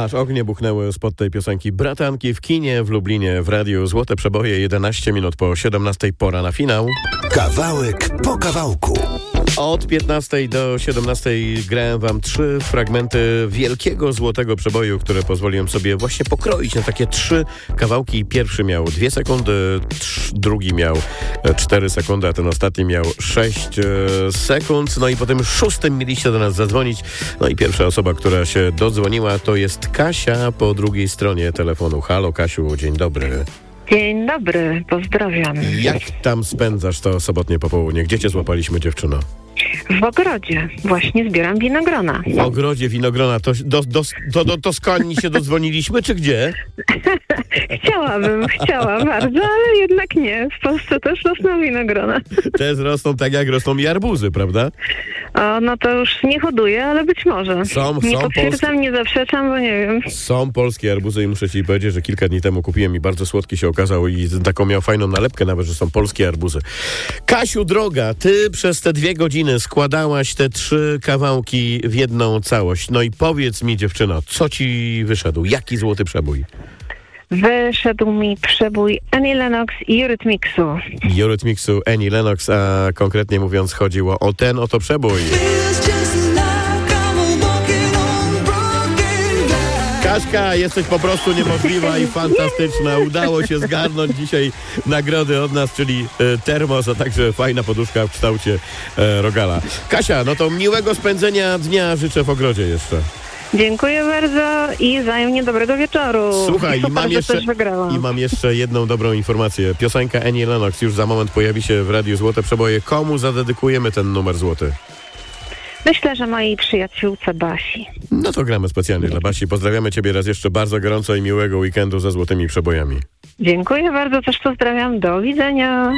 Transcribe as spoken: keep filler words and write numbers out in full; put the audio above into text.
Aż ognie buchnęły spod tej piosenki bratanki w kinie w Lublinie w radiu Złote Przeboje. jedenaście minut po siedemnastej, pora na finał. Kawałek po kawałku. Od piętnastej do siedemnastej grałem wam trzy fragmenty wielkiego złotego przeboju, które pozwoliłem sobie właśnie pokroić na takie trzy kawałki. Pierwszy miał dwie sekundy, trz, drugi miał cztery sekundy, a ten ostatni miał sześć e, sekund. No i po tym szóstym mieliście do nas zadzwonić. No i pierwsza osoba, która się dodzwoniła, to jest Kasia po drugiej stronie telefonu. Halo Kasiu, dzień dobry. Dzień dobry, pozdrawiam. Jak tam spędzasz to sobotnie popołudnie? Gdzie cię złapaliśmy, dziewczyno? W ogrodzie. Właśnie zbieram winogrona. W ogrodzie winogrona. To do, do, do, do Toskanii się dodzwoniliśmy, czy gdzie? Chciałabym, chciała bardzo, ale jednak nie. W Polsce też rosną winogrona. Te rosną tak, jak rosną i arbuzy, prawda? O, no to już nie hoduję, ale być może. Są, nie są potwierdzam, polskie. nie zaprzeczam, bo nie wiem. Są polskie arbuzy i muszę ci powiedzieć, że kilka dni temu kupiłem i bardzo słodki się okazał i taką miał fajną nalepkę nawet, że są polskie arbuzy. Kasiu droga, ty przez te dwie godziny składałaś te trzy kawałki w jedną całość. No i powiedz mi, dziewczyno, co ci wyszedł? Jaki złoty przebój? Wyszedł mi przebój Annie Lennox i Eurythmicsu. Eurythmicsu, Annie Lennox, a konkretnie mówiąc chodziło o ten oto przebój. Kaśka, jesteś po prostu niemożliwa i fantastyczna. Udało się zgarnąć dzisiaj nagrody od nas, czyli e, termos, a także fajna poduszka w kształcie e, rogala. Kasia, no to miłego spędzenia dnia życzę w ogrodzie jeszcze. Dziękuję bardzo i wzajemnie dobrego wieczoru. Słuchaj, Super, i mam, że jeszcze, też wygrałam. i mam jeszcze jedną dobrą informację. Piosenka Annie Lennox już za moment pojawi się w Radiu Złote Przeboje. Komu zadedykujemy ten numer złoty? Myślę, że mojej przyjaciółce Basi. No to gramy specjalnie dla Basi. Pozdrawiamy ciebie raz jeszcze bardzo gorąco i miłego weekendu ze złotymi przebojami. Dziękuję bardzo, też pozdrawiam. Do widzenia.